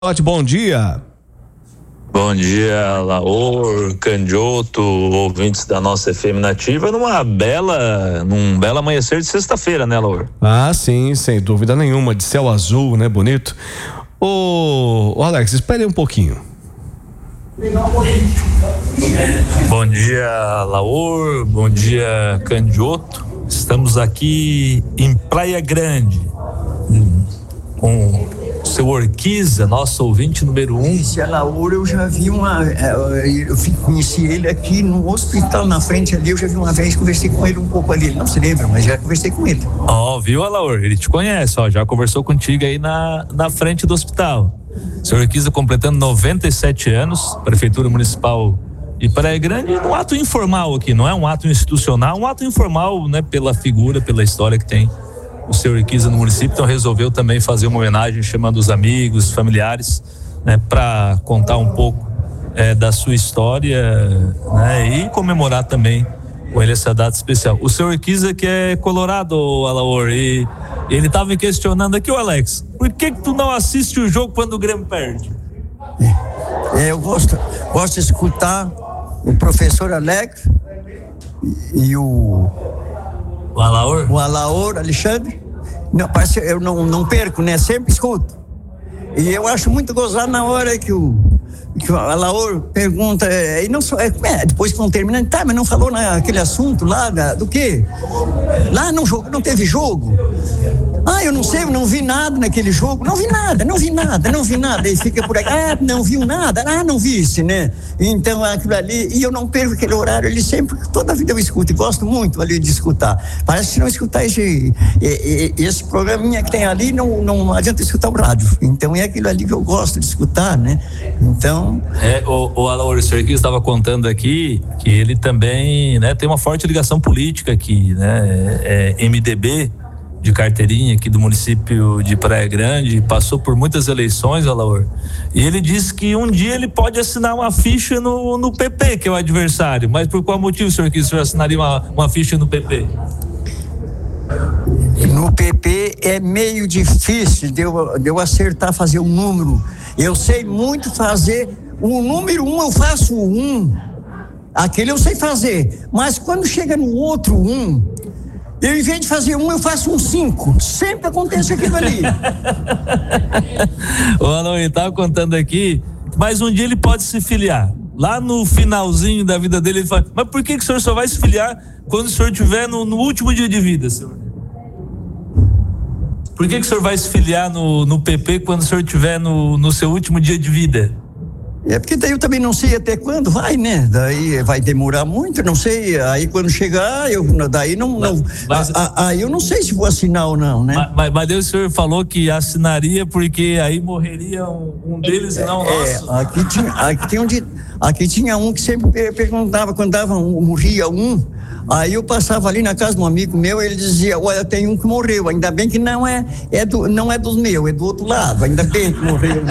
Bom dia. Bom dia, Laor, Candiotto, ouvintes da nossa FM Nativa, num belo amanhecer de sexta-feira, né, Laor? Ah, sim, sem dúvida nenhuma, de céu azul, né, bonito. Ô Alex, espere um pouquinho. Bom dia, Laor, bom dia, Candiotto. Estamos aqui em Praia Grande, com o seu Orquiza, nosso ouvinte número 1. Esse Laor, eu já vi conheci ele aqui no hospital na frente ali, eu já vi uma vez, conversei com ele um pouco ali, não se lembra, mas já conversei com ele. Viu, Laor? Ele te conhece, já conversou contigo aí na frente do hospital. O senhor Orquiza completando 97 anos, Prefeitura Municipal de Praia Grande, um ato informal aqui, não é um ato institucional, um ato informal, né, pela figura, pela história que tem o senhor Orquiza no município. Então resolveu também fazer uma homenagem, chamando os amigos, familiares, né, para contar um pouco da sua história, né, e comemorar também com ele essa data especial. O senhor Orquiza, que é colorado, Alaor, e ele estava me questionando aqui, o Alex, por que tu não assiste o jogo quando o Grêmio perde? Eu gosto de escutar o professor Alex e o Alaor? O Alaor, Alexandre. Não, eu não perco, né? Sempre escuto. E eu acho muito gozado na hora que o Alaor pergunta, e não só, depois que vão terminando, tá, mas não falou naquele assunto lá do quê? Lá não teve jogo. Eu não sei, eu não vi nada naquele jogo. Não vi nada. E fica por aí, não viu nada. Não visse, né? Então, aquilo ali, e eu não perco aquele horário, ele sempre, toda a vida eu escuto, e gosto muito ali de escutar. Parece que se não escutar esse programinha que tem ali, não adianta escutar o rádio. Então, é aquilo ali que eu gosto de escutar, né? Então... O Alaor, o senhor que estava contando aqui, que ele também, né, tem uma forte ligação política aqui, né? MDB, de carteirinha aqui do município de Praia Grande, passou por muitas eleições, Alaor, e ele disse que um dia ele pode assinar uma ficha no PP, que é o adversário. Mas por qual motivo o senhor assinaria uma ficha no PP? No PP é meio difícil de eu acertar, fazer um número. Eu sei muito fazer o número 1, eu faço o 1, aquele eu sei fazer, mas quando chega no outro 1, eu, em vez de fazer 1, eu faço um 5. Sempre acontece aquilo ali. O Alaor estava contando aqui, mas um dia ele pode se filiar. Lá no finalzinho da vida dele, ele fala, mas por que o senhor só vai se filiar quando o senhor estiver no último dia de vida, senhor? Por que o senhor vai se filiar no PP quando o senhor estiver no seu último dia de vida? É porque daí eu também não sei até quando vai, né? Daí vai demorar muito, não sei. Aí quando chegar, aí eu não sei se vou assinar ou não, né? Mas Deus, o senhor falou que assinaria porque aí morreria um deles e não o nosso. Aqui tinha um que sempre perguntava quando morria um. Aí eu passava ali na casa de um amigo meu, ele dizia, olha, tem um que morreu, ainda bem que não é dos meus, é do outro lado, ainda bem que morreu.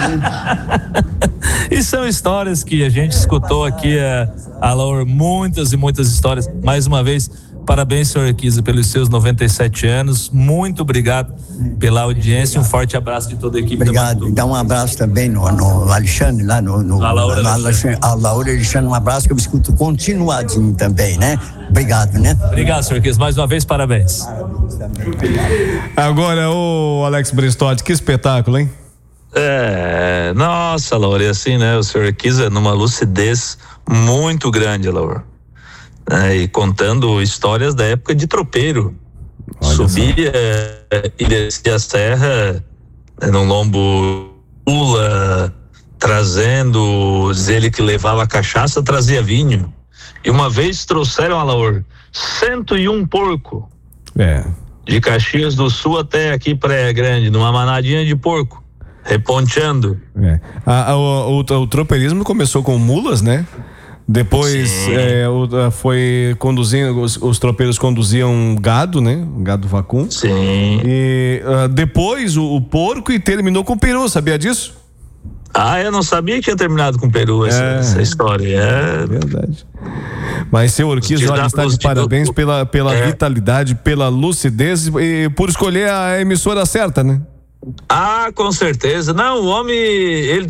E são histórias que a gente escutou aqui, Alaor, muitas e muitas histórias. Mais uma vez, parabéns, senhor Orquiza, pelos seus 97 anos, muito obrigado pela audiência, um forte abraço de toda a equipe. Obrigado, e dá um abraço também no Alexandre, lá no Alaor Alexandre, um abraço que eu escuto continuadinho também, né? Obrigado, né? Obrigado, senhor Orquiza, mais uma vez, parabéns. Agora, o Alex Bristotti, que espetáculo, hein? Nossa, Laura, e assim, né? O senhor Orquiza numa lucidez muito grande, Laura. E contando histórias da época de tropeiro. Subia e descia a serra num lombo pula, trazendo, diz ele que levava cachaça, trazia vinho. E uma vez trouxeram, Alaor, 101 porco. De Caxias do Sul até aqui Praia Grande, numa manadinha de porco, reponteando. O tropeirismo começou com mulas, né? Depois foi conduzindo, os tropeiros conduziam gado, né? Gado vacum. Sim. E depois o porco, e terminou com o peru, sabia disso? Eu não sabia que tinha terminado com o peru essa história. É verdade. Mas seu Orquiza, olha, está de parabéns pela vitalidade, pela lucidez e por escolher a emissora certa, né? Ah, com certeza. Não, o homem, ele